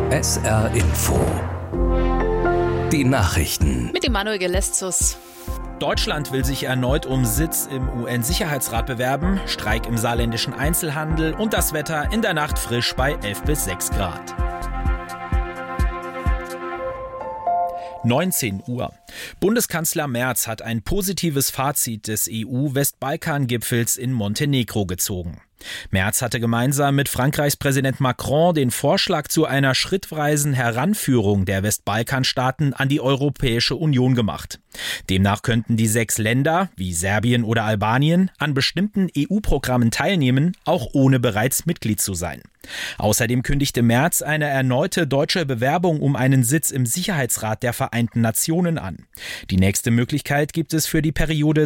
SR Info. Die Nachrichten. Mit Emanuel Geleszus. Deutschland will sich erneut um Sitz im UN-Sicherheitsrat bewerben, Streik im saarländischen Einzelhandel und das Wetter in der Nacht frisch bei 11 bis 6 Grad. 19 Uhr. Bundeskanzler Merz hat ein positives Fazit des EU-Westbalkan-Gipfels in Montenegro gezogen. Merz hatte gemeinsam mit Frankreichs Präsident Macron den Vorschlag zu einer schrittweisen Heranführung der Westbalkanstaaten an die Europäische Union gemacht. Demnach könnten die 6 Länder, wie Serbien oder Albanien, an bestimmten EU-Programmen teilnehmen, auch ohne bereits Mitglied zu sein. Außerdem kündigte Merz eine erneute deutsche Bewerbung um einen Sitz im Sicherheitsrat der Vereinten Nationen an. Die nächste Möglichkeit gibt es für die Periode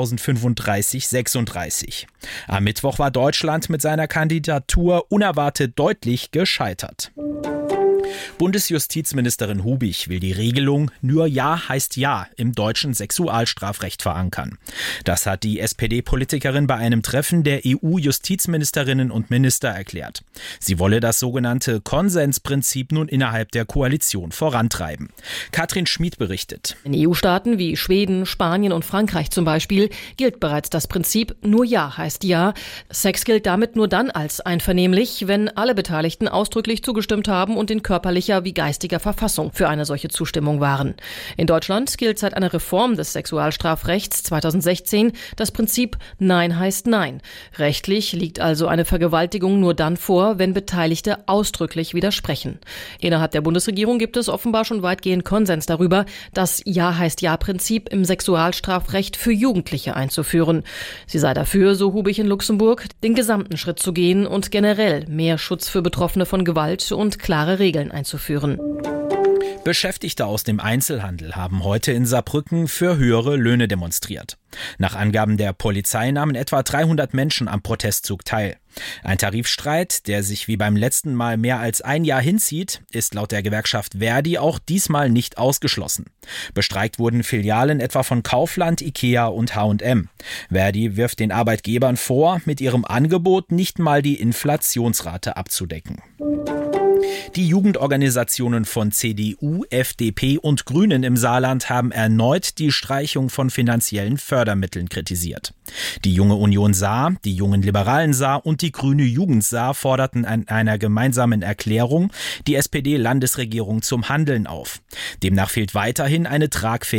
2035-36. Am Mittwoch war Deutschland mit seiner Kandidatur unerwartet deutlich gescheitert. Bundesjustizministerin Hubig will die Regelung "Nur Ja heißt Ja" im deutschen Sexualstrafrecht verankern. Das hat die SPD-Politikerin bei einem Treffen der EU-Justizministerinnen und Minister erklärt. Sie wolle das sogenannte Konsensprinzip nun innerhalb der Koalition vorantreiben. Katrin Schmid berichtet. In EU-Staaten wie Schweden, Spanien und Frankreich zum Beispiel gilt bereits das Prinzip "Nur Ja heißt Ja". Sex gilt damit nur dann als einvernehmlich, wenn alle Beteiligten ausdrücklich zugestimmt haben und in körperlicher wie geistiger Verfassung für eine solche Zustimmung waren. In Deutschland gilt seit einer Reform des Sexualstrafrechts 2016 das Prinzip Nein heißt Nein. Rechtlich liegt also eine Vergewaltigung nur dann vor, wenn Beteiligte ausdrücklich widersprechen. Innerhalb der Bundesregierung gibt es offenbar schon weitgehend Konsens darüber, das Ja heißt Ja-Prinzip im Sexualstrafrecht für Jugendliche einzuführen. Sie sei dafür, so Hubig in Luxemburg, den gesamten Schritt zu gehen und generell mehr Schutz für Betroffene von Gewalt und klare Regeln einzuführen. Beschäftigte aus dem Einzelhandel haben heute in Saarbrücken für höhere Löhne demonstriert. Nach Angaben der Polizei nahmen etwa 300 Menschen am Protestzug teil. Ein Tarifstreit, der sich wie beim letzten Mal mehr als ein Jahr hinzieht, ist laut der Gewerkschaft ver.di auch diesmal nicht ausgeschlossen. Bestreikt wurden Filialen etwa von Kaufland, Ikea und H&M. ver.di wirft den Arbeitgebern vor, mit ihrem Angebot nicht mal die Inflationsrate abzudecken. Die Jugendorganisationen von CDU, FDP und Grünen im Saarland haben erneut die Streichung von finanziellen Fördermitteln kritisiert. Die Junge Union Saar, die Jungen Liberalen Saar und die Grüne Jugend Saar forderten in einer gemeinsamen Erklärung die SPD-Landesregierung zum Handeln auf. Demnach fehlt weiterhin eine tragfähige